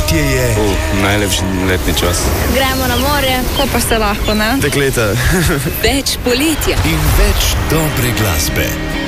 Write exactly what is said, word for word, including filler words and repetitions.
Poletje je. Uh, najlepši letni čas. Gremo na morje, ko pa se lahko, ne? Dekleta. Več poletja In več dobre glasbe.